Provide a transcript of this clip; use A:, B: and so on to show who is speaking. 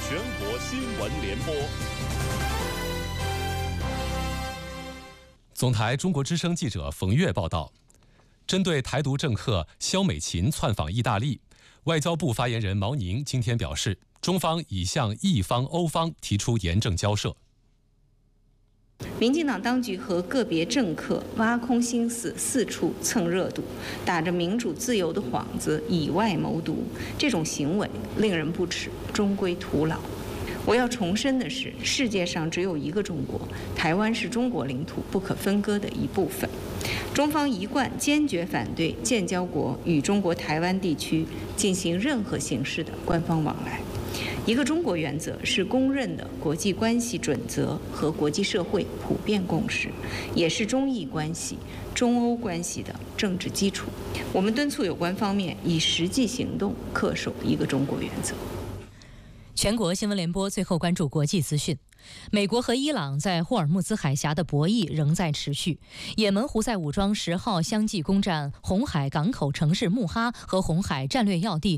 A: 全国新闻联播。
B: 总台中国之声记者冯跃报道，针对台独政客肖美琴窜访意大利，外交部发言人毛宁今天表示，中方已向意方、欧方提出严正交涉。
C: 民进党当局和个别政客挖空心思，四处蹭热度，打着民主自由的幌子，以外谋独，这种行为令人不齿，终归徒劳。我要重申的是，世界上只有一个中国，台湾是中国领土不可分割的一部分。中方一贯坚决反对建交国与中国台湾地区进行任何形式的官方往来。一个中国原则是公认的国际关系准则和国际社会普遍共识，也是中意关系、中欧关系的政治基础。我们敦促有关方面以实际行动恪守一个中国原则。
D: 全国新闻联播最后关注国际资讯。美国和伊朗在霍尔木兹海峡的博弈仍在持续。也门胡塞武装10号相继攻占红海港口城市穆哈和红海战略要地